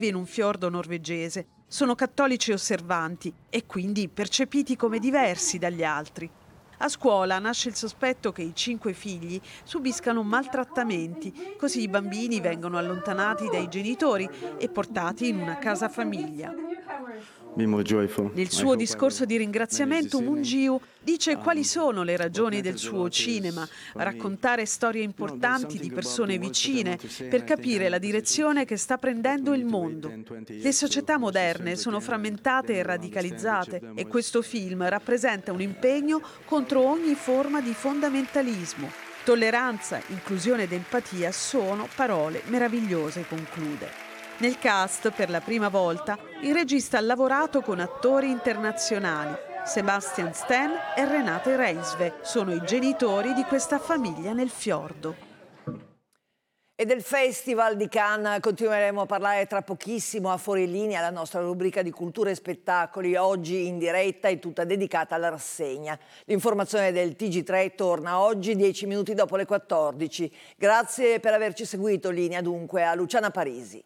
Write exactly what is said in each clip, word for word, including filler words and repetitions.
in un fiordo norvegese. Sono cattolici osservanti e quindi percepiti come diversi dagli altri. A scuola nasce il sospetto che i cinque figli subiscano maltrattamenti, così i bambini vengono allontanati dai genitori e portati in una casa famiglia. Nel suo discorso di ringraziamento, Moon Ji-woo dice quali sono le ragioni del suo cinema, raccontare storie importanti di persone vicine per capire la direzione che sta prendendo il mondo. Le società moderne sono frammentate e radicalizzate e questo film rappresenta un impegno contro ogni forma di fondamentalismo. Tolleranza, inclusione ed empatia sono parole meravigliose, conclude. Nel cast, per la prima volta, il regista ha lavorato con attori internazionali. Sebastian Stan e Renate Reinsve sono i genitori di questa famiglia nel fiordo. E del Festival di Cannes continueremo a parlare tra pochissimo a Fuori Linea, la nostra rubrica di cultura e spettacoli, oggi in diretta e tutta dedicata alla rassegna. L'informazione del T G tre torna oggi, dieci minuti dopo le quattordici. Grazie per averci seguito. Linea dunque a Luciana Parisi.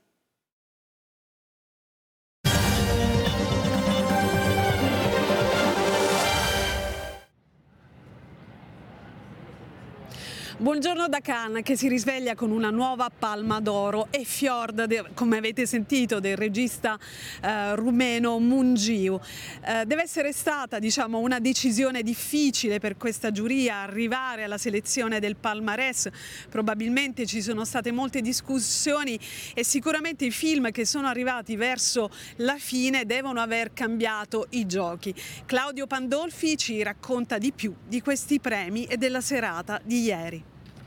Buongiorno da Cannes, che si risveglia con una nuova Palma d'Oro e Fjord, come avete sentito, del regista eh, rumeno Moon Ji-woo. Eh, deve essere stata, diciamo, una decisione difficile per questa giuria arrivare alla selezione del palmarès. Probabilmente ci sono state molte discussioni e sicuramente i film che sono arrivati verso la fine devono aver cambiato i giochi. Claudio Pandolfi ci racconta di più di questi premi e della serata di ieri.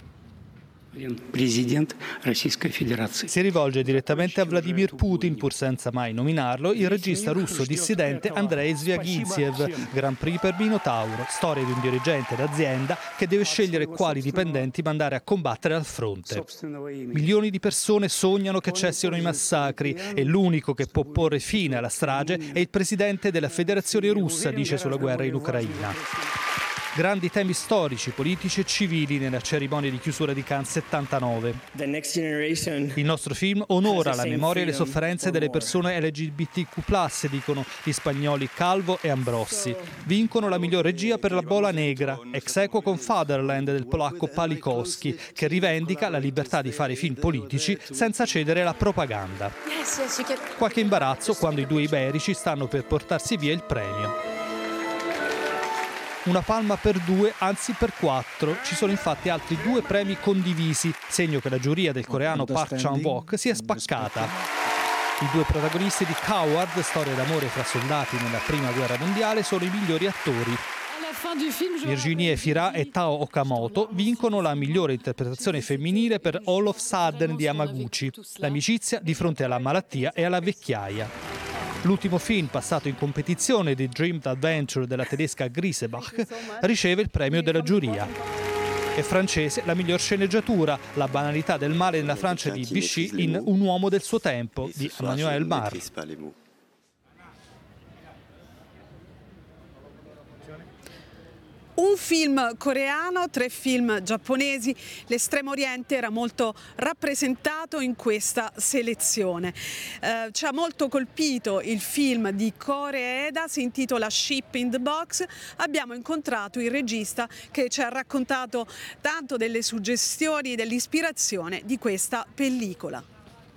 Si rivolge direttamente a Vladimir Putin, pur senza mai nominarlo, il regista russo dissidente Andrei Zvyagintsyev, Grand Prix per Minotauro, storia di un dirigente d'azienda che deve scegliere quali dipendenti mandare a combattere al fronte. Milioni di persone sognano che cessino i massacri e l'unico che può porre fine alla strage è il presidente della Federazione Russa, dice sulla guerra in Ucraina. Grandi temi storici, politici e civili nella cerimonia di chiusura di Cannes settantanove. Il nostro film onora la memoria e le sofferenze delle persone L G B T Q plus, dicono gli spagnoli Calvo e Ambrossi. Vincono la miglior regia per La Bola Negra, ex equo con Fatherland del polacco Palikowski, che rivendica la libertà di fare film politici senza cedere alla propaganda. Qualche imbarazzo quando i due iberici stanno per portarsi via il premio. Una palma per due, anzi per quattro. Ci sono infatti altri due premi condivisi, segno che la giuria del coreano Park Chan-wook si è spaccata. I due protagonisti di Coward, storia d'amore fra soldati nella prima guerra mondiale, sono i migliori attori. Virginie Fira e Tao Okamoto vincono la migliore interpretazione femminile per All of Sudden di Hamaguchi, l'amicizia di fronte alla malattia e alla vecchiaia. L'ultimo film passato in competizione, The Dreamed Adventure della tedesca Grisebach, riceve il premio della giuria. È francese la miglior sceneggiatura, La banalità del male nella Francia di Vichy in Un uomo del suo tempo di Emmanuel Mar. Un film coreano, tre film giapponesi, l'Estremo Oriente era molto rappresentato in questa selezione. Eh, ci ha molto colpito il film di Kore Eda, si intitola Ship in the Box. Abbiamo incontrato il regista che ci ha raccontato tanto delle suggestioni, dell'ispirazione di questa pellicola.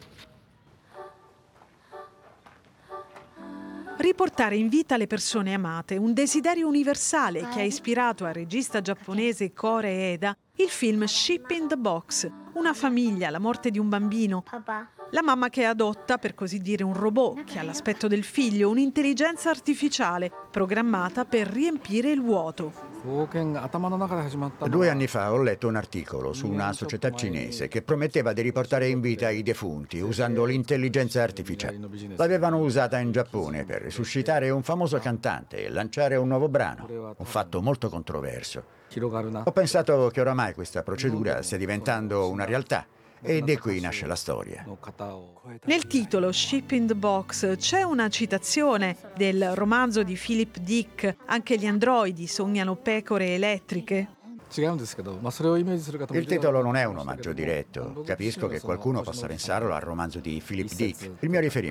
Riportare in vita le persone amate, un desiderio universale che ha ispirato al regista giapponese Kore Eda il film Ship in the Box, una famiglia, la morte di un bambino, la mamma che adotta, per così dire, un robot che ha l'aspetto del figlio, un'intelligenza artificiale programmata per riempire il vuoto. Due anni fa ho letto un articolo su una società cinese che prometteva di riportare in vita i defunti usando l'intelligenza artificiale. L'avevano usata in Giappone per risuscitare un famoso cantante e lanciare un nuovo brano, un fatto molto controverso. Ho pensato che oramai questa procedura stia diventando una realtà. E di qui nasce la storia. Nel titolo Ship in the Box c'è una citazione del romanzo di Philip Dick, Anche gli androidi sognano pecore elettriche. Il titolo non è un omaggio diretto. Capisco che qualcuno possa pensarlo al romanzo di Philip Dick. Il mio riferimento